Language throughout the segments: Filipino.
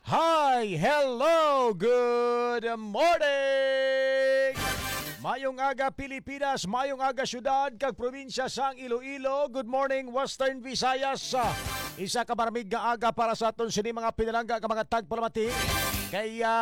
Hi! Hello! Good morning! Mayong aga Pilipinas, mayong aga syudad kag probinsya sang Iloilo. Good morning Western Visayas. Isa ka maramig nga aga para sa aton sini mga pinalangga ka mga tagpalamati. Kaya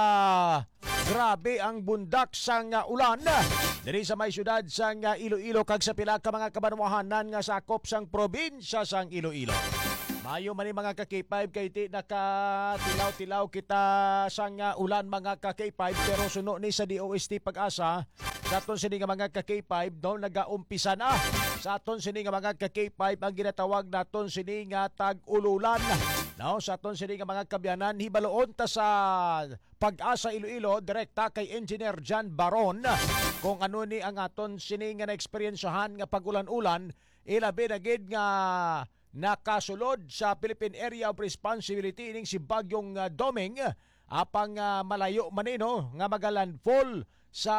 grabe ang bundak sang ulan diri sa may syudad sang Iloilo kag sa pila ka mga kabanwahanan nga sakop sang probinsya sang Iloilo. Mayo man mga ka-K5 kay ti nakatilaw-tilaw kita sang ulan mga ka-K5 pero suno ni sa DOST Pag-asa sa aton sini nga mga ka-K5 daw nagaumpisa na sa aton sini nga mga ka-K5 ang ginatawag naton sini nga tag-ululan. Now, sa aton sini nga mga kabyanan hibaloon ta sa Pag-asa Iloilo direkta kay Engineer John Baron kung ano ni ang aton sini nga na-eksperyensyahan nga pag-ulan-ulan ilabi na gid nga nakasulod sa Philippine Area of Responsibility ning si Bagyong Doming apang malayo manino nga magalandfall sa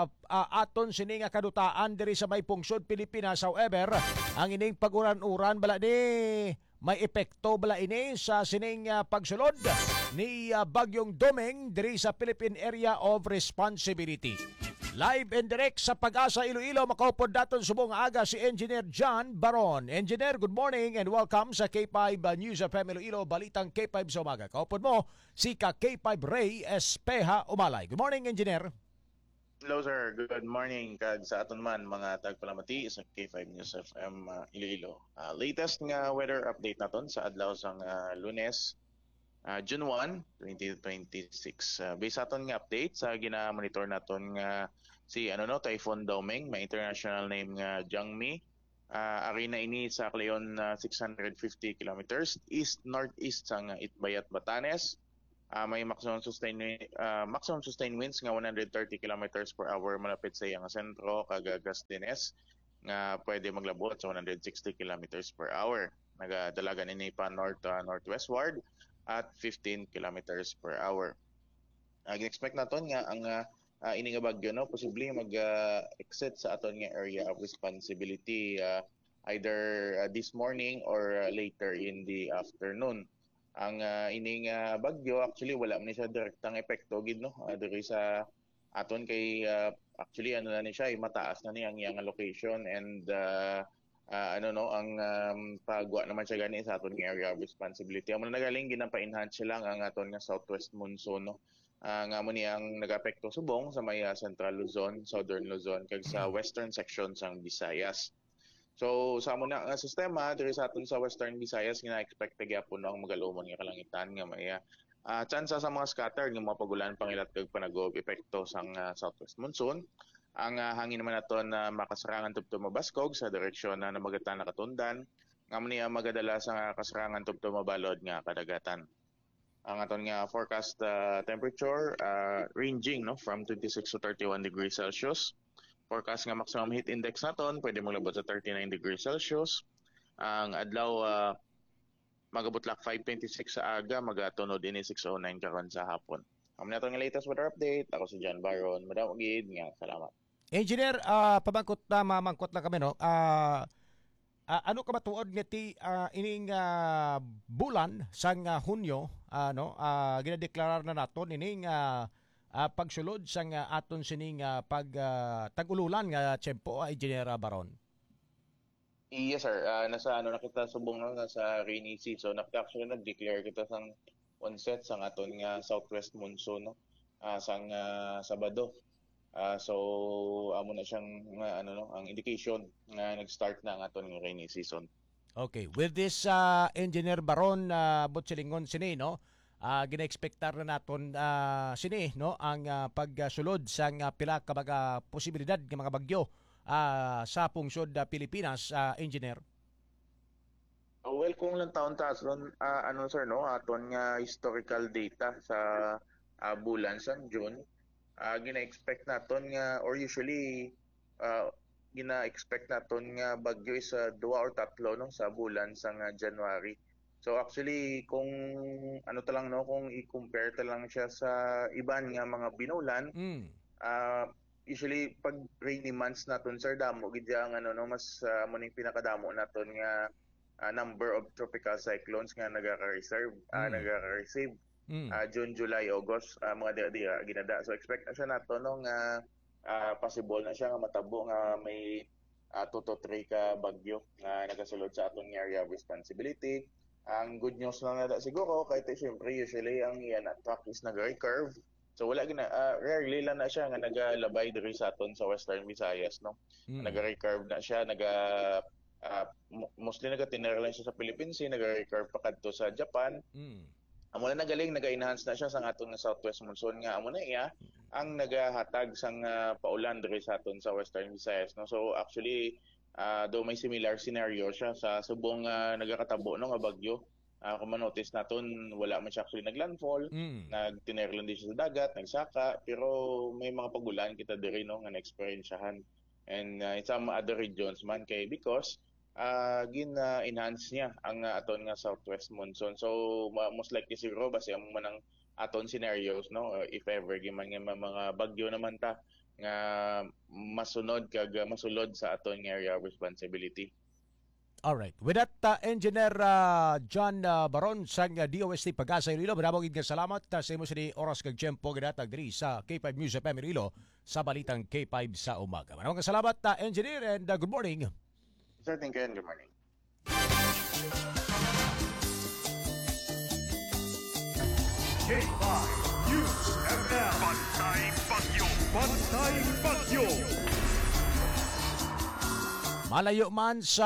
aton sini nga kadutaan diri sa may pungsod Pilipinas. However, ang ining pag-uran-uran bala ni may epekto bala ini sa sining pagsulod ni Bagyong Doming diri sa Philippine Area of Responsibility. Live and direct sa Pag-asa Iloilo, makaupod daton subong aga si Engineer John Baron. Engineer, good morning and welcome sa K5 News FM Iloilo, Balitang K5 sa umaga. Kaupod mo si K5 Ray Espeha Umalay. Good morning, Engineer. Hello sir, good morning kag sa aton man mga tagpalamati sa K5 News FM Iloilo. Latest nga weather update naton sa adlaw sang Lunes, June 1, 2026. Based aton nga update sa gina-monitor naton nga si Typhoon Doming, may international name nga Jangmi. Ari na ini sa Cleon 650 kilometers east-northeast sang Itbayat, Batanes. May maximum sustained winds nga 130 kilometers per hour malapit sa iyang sentro kag Gastines nga pwede maglabot sa 160 kilometers per hour. Nagadalagan ini pa northwestward at 15 kilometers per hour. Gin-expect naton nga ang ini nga bagyo posible mag-exit sa aton nga area of responsibility either this morning or later in the afternoon. Ang ini nga bagyo actually wala man siya direktang epekto gid diri sa aton kay actually na ni siya mataas na ni ang iyang location and ang pagwa naman siya gani sa aton nga area of responsibility. Amo nagaling ginapa-enhance lang ang aton nga southwest monsoon nga mo ni ang nagapekto subong sa may Central Luzon, Southern Luzon kag sa western section sang Visayas. So sa amo na nga sistema diri sa aton sa Western Visayas gina-expect gyapon ang magalumon nga kalangitan nga may tsansa sa mga scattered nga mga pagulan pangilat kag panagog epekto sang southwest monsoon. Ang hangin naman naton makasarangan tubto mabaskog sa direksyon na namagatan na katundan nga mo niya magadala sa kasarangan tubto mabalod nga kadagatan. Ang aton nga forecast temperature ranging from 26 to 31 degrees Celsius. Forecast nga maximum heat index naton pwede maglabot sa 39 degrees Celsius. Ang adlaw magabutlak 5:26 sa aga, magatunod ini 6:09 karon sa hapon. Amo naton nga latest weather update. Ako si John Baron. Madamo gid nga salamat. Engineer, pabangkot na mamangkot lang kami ano ka matuod nga ti ining bulan sang Hunyo ginadeklarar na naton ining pagsulod sang aton sining pag tag-ululan nga tiyempo, Engineer Baron. Yes sir, nasa na kita subong nga sa rainy season. Actually nag-declare kita sang onset sang aton nga southwest monsoon sang Sabado. So amo na siyang ang indication nga nag-start na ang aton nga rainy season. Okay, with this Engineer Baron Butchilingon sini gina-expectar na naton sini ang pagsulod sang pila ka mga posibilidad ng mga bagyo sa pungsod Pilipinas, Engineer. Well, kung lang taon taon sir aton nga historical data sa bulan sang June, gina-expect naton nga or usually gina-expect naton nga bagyo is 2 or 3 sa bulan sang January. So actually kung kung i-compare ta lang siya sa iban nga mga binulan, usually pag rainy months naton sir damo gid ang mas mo ning pinakadamo naton nga number of tropical cyclones nga nagaka-receive Mm. June, July, August, mga di ginada. So expect na siya nato nung possible na siya nga matabo nga may 2 to 3 ka bagyo nga nagasulod sa atong area of responsibility. Ang good news lang na siguro kahit syempre usually ang yan attack is nag-recurve. So wala gina rarely lang na siya nga nagalabay diri sa aton sa Western Visayas, no. Nag-recurve na siya, mostly nagatinera lang siya sa Philippines, nag-recurve pa kadto sa Japan. Amo na nagaling naga-enhance na siya sa atong southwest monsoon nga amo na iya ang nagahatag sang paulan diri sa aton sa Western Visayas, no. So actually though may similar scenario siya sa subong nagakatabo no nga bagyo. Kung manotice naton wala man siya actually naglandfall, nagtiner lang din siya sa dagat, nagsaka, pero may mga pagulan kita diri no nga na-experiencehan. And in some other regions man kay because gin-enhance niya ang aton nga southwest monsoon. So most likely siguro base ang manang aton scenarios, no, if ever giman nga mga bagyo naman ta nga masunod kag masulod sa aton area of responsibility. Alright. With that, Engineer John Baron sang DOST Pag-asa Iloilo, madamog nga salamat sa imo sa oras kag tiyempo gidatag diri sa K5 News FM Iloilo sa balitang K5 sa umaga. Maraming salamat, Engineer, and good morning. Sir, thank you and good morning. K5 News FM. Bantay Bagyo. Bantay Bagyo. Malayo man sa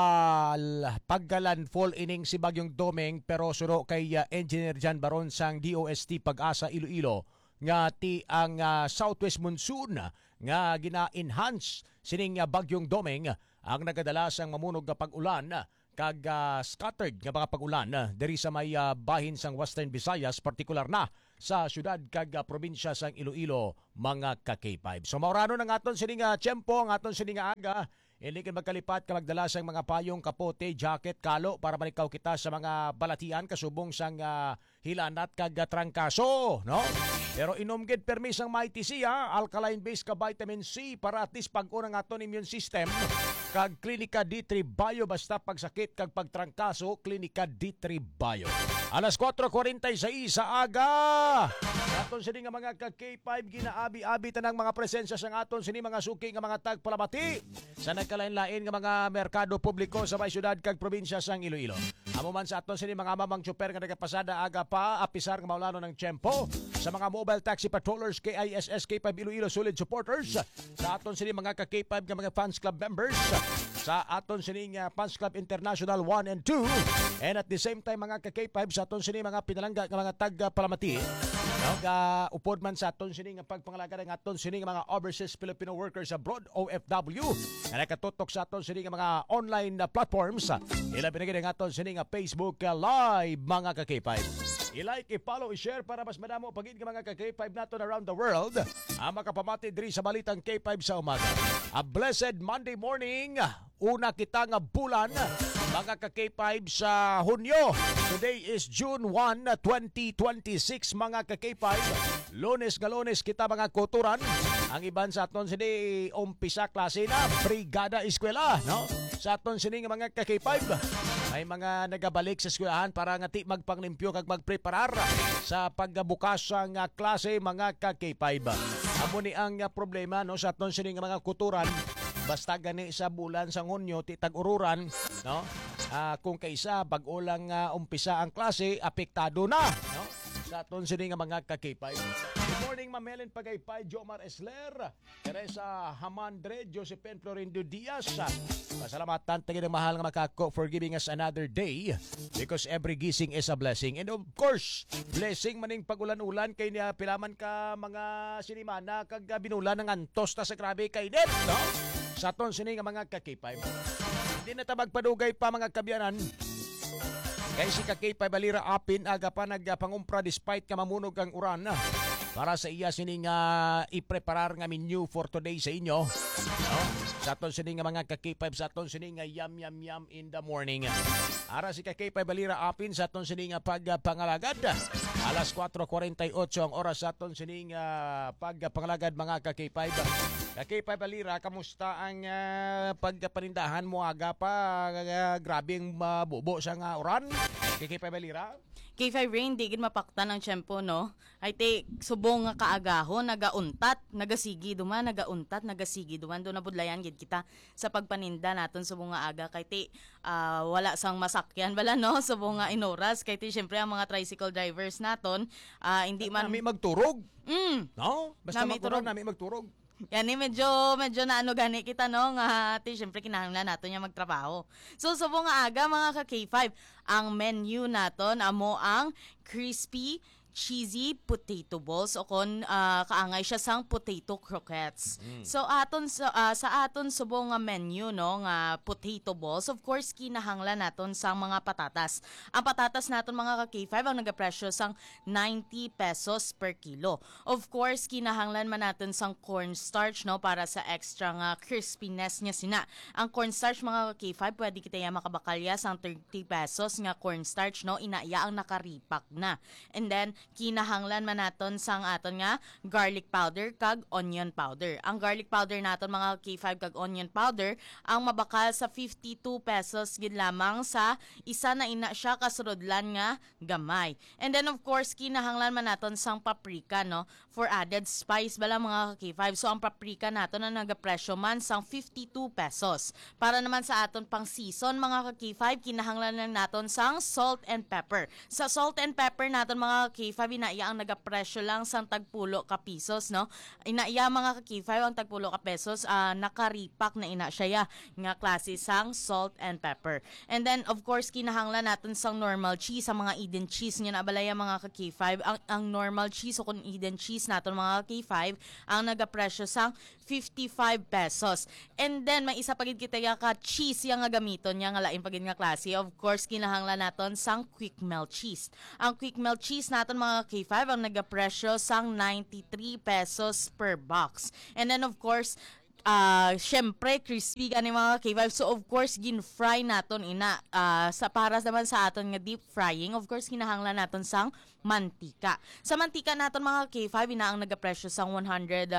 paggalandfall ining si Bagyong Domeng pero suro kay Engineer John Baron sang DOST Pag-asa Iloilo nga ti ang southwest monsoon nga gina-enhance sining Bagyong Domeng ang nagadala sang mamunog nga pag-ulan kag scattered nga mga pag-ulan diri sa may bahin sang Western Visayas, partikular na sa syudad kag probinsya sang Iloilo, mga ka-K5. So maurano ng aton sining tiyempo, ang aton sining aga. Hindi ka magkalipat ka magdala sang mga payong, kapote, jacket, kalo para manikaw kita sa mga balatian kasubong sang hilanat kag trangkaso, no? Pero inom gid permis ang mighty C, alkaline based ka vitamin C para at least pag-unang aton immune system kag Klinika D3 Bio basta pagsakit kag pagtrangkaso, Klinika D3 Bio. Alas 4:46 sa aga. Aton sini nga mga ka-K5 ginaabi-abi tanang mga presensya sang aton sini mga suki nga mga tagpalamati sa nagkalain-lain nga mga merkado publiko sa may syudad kag probinsya sang Iloilo. Amo man sa aton sini mga mamang tsuper nga nagapasada aga pa apisar nga maulano ng tiyempo sa mga mobile taxi patrollers KISS K5 Iloilo solid supporters sa aton sini mga ka-K5 nga mga fans club members sa aton sini nga fans club International 1 and 2 and at the same time mga ka-K5 sa aton sini mga pinalangga nga mga tagpalamati upod man sa aton sini nga pagpangalaga ng aton sini nga mga overseas Filipino workers abroad OFW nga nakatutok sa aton sini nga mga online platforms ila pinagid ang aton sini nga Facebook live mga ka-K5. I-like, i-follow, i-share para mas madamo pagid nga mga ka-K5 naton around the world ang makapamati diri sa balitang K5 sa umaga. A blessed Monday morning, una kita nga bulan mga ka-K5 sa Hunyo. Today is June 1, 2026 mga ka-K5. Lunes nga lunes kita mga kuturan. Ang iban sa aton sini umpisa klase na brigada eskwela, no? Sa aton sini nga mga ka-K5 may mga nagabalik sa eskwelahan para nga ti magpanglimpyo kag magpreparar sa pagbukas sang klase mga ka-K5. Amo ni ang problema no sa aton sini nga mga kuturan basta gani sa bulan sang Hunyo ti tag-ururan, no? Kung kaisa bag-o lang umpisa ang klase apektado na, no? Sa aton sini nga mga ka-K5. Good morning, Ma'am Helen Pagaypay, Jomar Esler, Teresa Hamandre, Josephine Florindo Diaz. Pasalamatan tayo ng mahal nga makako for giving us another day because every gising is a blessing. And of course, blessing maning pagulan-ulan kay niya pilaman ka mga sinimana kag binulan ng antos ta sa grabe kay net, no? Sa aton sini nga mga ka-K5. Hindi na ta magpadugay pa mga kabyanan. Kay si ka-K5 Balira Apin aga pa nagpangumpra despite ka mamunog ang uran para sa iya sini nga i-preparar nga menu for today sa inyo. No? Sa aton sini nga mga ka-K5 sa aton sini nga yum in the morning. Ara si ka-K5 Balira Apin sa aton sini nga pagpangalagad. Alas 4:48 ang oras sa aton sini nga pagpangalagad mga ka-K5. Ka-K5 Balira, kamusta ang pagpanindahan mo aga pa? Grabing bubo sa nga oran. K5 Balira? K5 rain, di gid mapakta ng tiyempo, no? Ay te, subong nga kaagahon, nagauntat, nagasigi duman, nagauntat, nagasigi duman. Doon nabudlayan gid kita sa pagpaninda naton subong nga aga. Kay te, wala sang masakyan, bala no? Subong nga inoras. Kay te, syempre ang mga tricycle drivers naton, hindi man... Nami magturog. Nami No? Basta magturog, turog. nami magturog. Yan medyo na ano gani kita no nga ati syempre kinahanglan nato nya magtrabaho. So subong nga aga mga ka K5, ang menu naton amo ang crispy cheesy potato balls o kon kaangay siya sang potato croquettes. So sa aton subong nga menu no nga potato balls, of course kinahanglan naton sang mga patatas. Ang patatas naton mga ka K5 ang nagapresyo sang 90 pesos per kilo. Of course kinahanglan man naton sang cornstarch no para sa extra nga crispiness niya sina. Ang cornstarch mga ka K5 pwede kita ya makabakalya sang 30 pesos nga cornstarch no inaya ang nakaripak na. And then kinahanglan man naton sang aton nga garlic powder kag onion powder. Ang garlic powder naton mga K5 kag onion powder ang mabakal sa 52 pesos gid lamang sa isa na ina siya kasurudlan nga gamay. And then of course kinahanglan man naton sang paprika no for added spice bala mga K5. So ang paprika naton na nagapresyo man sang 52 pesos. Para naman sa aton pang season mga K5 kinahanglan lang naton sang salt and pepper. Sa salt and pepper naton mga K5 inaiya ang nagapresyo lang sang tagpulo ka pesos no. Inaiya mga ka-K5 ang tagpulo ka pesos nakaripak na ina siya ya nga klase sang salt and pepper. And then of course kinahanglan naton sang normal cheese, ang mga Eden cheese nga nabalaya mga ka-K5. Ang normal cheese o kung Eden cheese naton mga ka-K5 ang nagapresyo sang 55 pesos. And then may isa pagid kita ya ka cheese yang nga gamiton niya nga lain pagid nga klase. Of course kinahanglan naton sang quick melt cheese. Ang quick melt cheese naton mga K5 ang nagapresyo sang 93 pesos per box. And then of course syempre crispy ani mga K5. So of course gin-fry naton ina sa para naman sa aton nga deep frying. Of course kinahanglan naton sang mantika. Sa mantika naton mga K5 ina ang nagapresyo sang 120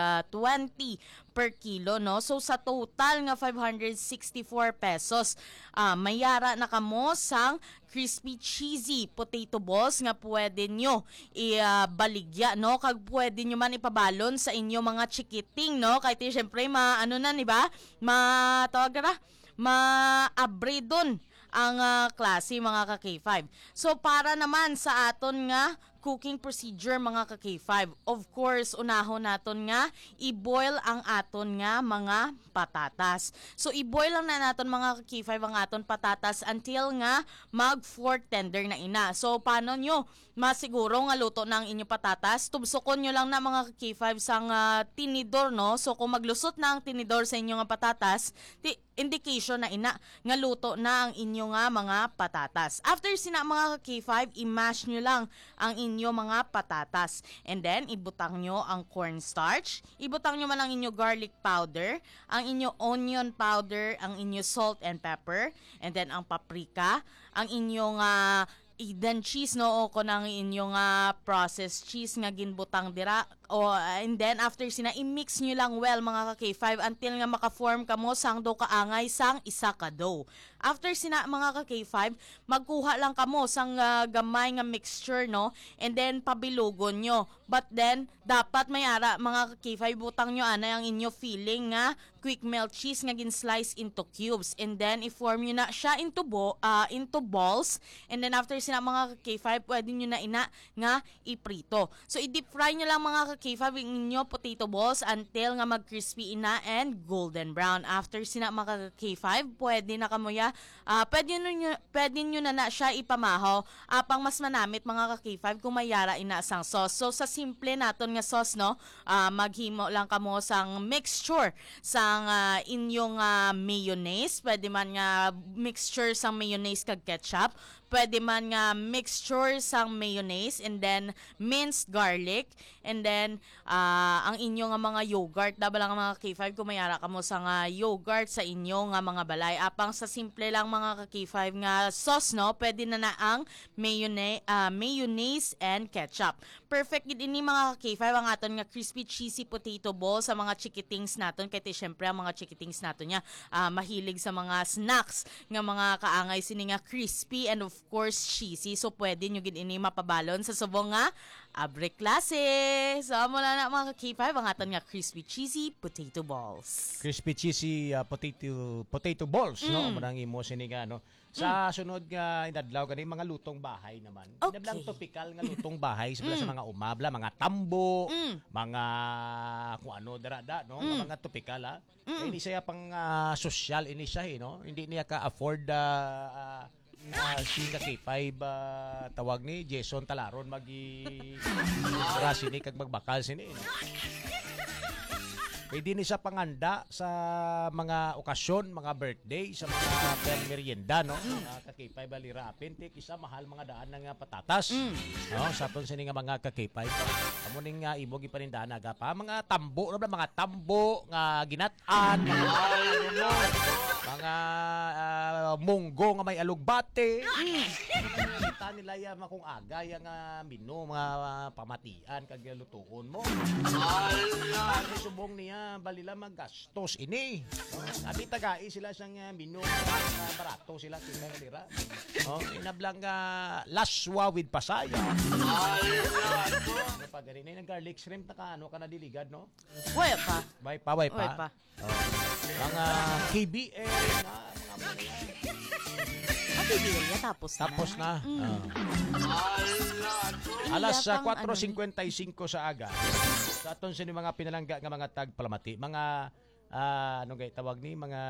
per kilo no. So sa total nga 564 pesos mayara na kamo sang crispy cheesy potato balls nga pwede nyo ibaligya no kag pwede nyo man ipabalon sa inyo mga chikiting no kay syempre ano na ni ba matawag ra ma-abridon ang klase mga ka K5. So para naman sa aton nga cooking procedure mga ka K5, of course unahon naton nga i-boil ang aton nga mga patatas. So i-boil lang na naton mga ka K5 ang aton patatas until nga mag-fork tender na ina. So paano nyo masiguro nga luto na ang inyo patatas? Tubsokon nyo lang na mga ka K5 sang tinidor no. So kung maglusot na ang tinidor sa inyo nga patatas, indication na ina nga luto na ang inyo nga mga patatas. After sina mga K5, i-mash nyo lang ang inyo mga patatas. And then, ibutang nyo ang cornstarch, ibutang nyo man ang inyo garlic powder, ang inyo onion powder, ang inyo salt and pepper, and then ang paprika, ang inyong Eden cheese no o kunang inyong processed cheese nga ginbutang dira and then after sina i-mix nyo lang well mga ka K5 until nga maka-form kamo sang do kaangay sang isa ka dough. After sina mga ka K5 magkuha lang kamo sang gamay nga mixture no and then pabilugon nyo. But then dapat mayara mga ka K5 butang nyo anay ang inyo feeling nga quick melt cheese nga gin-slice into cubes and then i-form nyo na siya into balls and then after sina mga K5 pwede nyo na ina nga iprito. So i-deep fry nyo lang mga K5 ang inyo potato balls until nga mag-crispy ina and golden brown. After sina mga K5 pwede na kamoya pwede nyo na siya ipamahaw apang mas manamit mga K5 kung mayara ina sang sauce. So sa simple naton nga sauce no maghimo lang kamo sang mixture sang inyong mayonnaise, pwede man nga mixture sang mayonnaise kag ketchup, pwede man nga mixture sang mayonnaise and then minced garlic and then ang inyo nga mga yogurt dabala nga mga K5 kung mayara kamo sa nga yogurt sa inyo nga mga balay apang sa simple lang mga K5 nga sauce no pwede na ang mayonnaise and ketchup. Perfect gid ini mga K5 ang aton nga crispy cheesy potato ball sa mga chikitings naton kay syempre ang mga chikitings naton nya mahilig sa mga snacks nga mga kaangay sini nga crispy and of course cheesy. So pwede nyo gid ini mapabalon sa subong nga abre klase. So amo na mga K5 ang aton nga crispy cheesy potato balls. Crispy cheesy potato balls, no? Marang imo sini nga, no? Sa sunod nga inadlaw kani mga lutong bahay naman. Okay. Inadlang topikal nga lutong bahay sa mga umabla, mga tambo, mga kung ano dara mga topikal ha. Hindi siya pang social ini siya, no? Hindi niya ka afford si K5 tawag ni Jason Talaron sini kag magbakal sini. No? Pwede ni siya panganda sa mga okasyon, mga birthday, sa mga merienda, no? Mga kakipay balira. Pintik, isa mahal mga daan ng patatas. No? Sapon sini nga mga kakipay. Amo ning imog ipanindahan aga pa. Mga tambo, mga tambo, nga ginataan, mga munggo nga may alugbate. Kita nila yan kung aga, yung mino, mga pamatian, kag lutuon mo. Pag subong niya, balila maggastos ini. Abi tagai sila sang mino barato sila tingnan lira. Inablang laswa with pasaya. Ano pa gani na garlic shrimp na ka na diligad, no? Way pa. Way pa. Mga KBL na Pagigil tapos na. Alas 4:55 sa aga. Sa aton sini mga pinalangga nga mga tagpalamati, mga ano gay tawag ni mga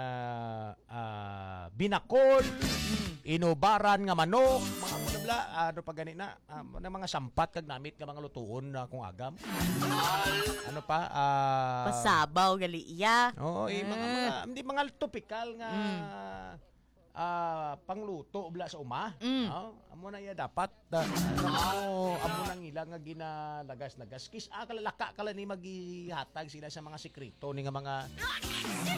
binakol, inubaran nga manok, mga mudabla, ano pa gani na, mga sampat kag namit nga mga lutuon na kung agam. Ano pa? Pasabaw gali iya. Oo, mga hindi mga topikal nga pangluto ubla sa uma. Amo na iya dapat amo nang ilang nga ginalagas-lagas kis kalalaka kala ni magihatag sila sa mga sekreto ni nga mga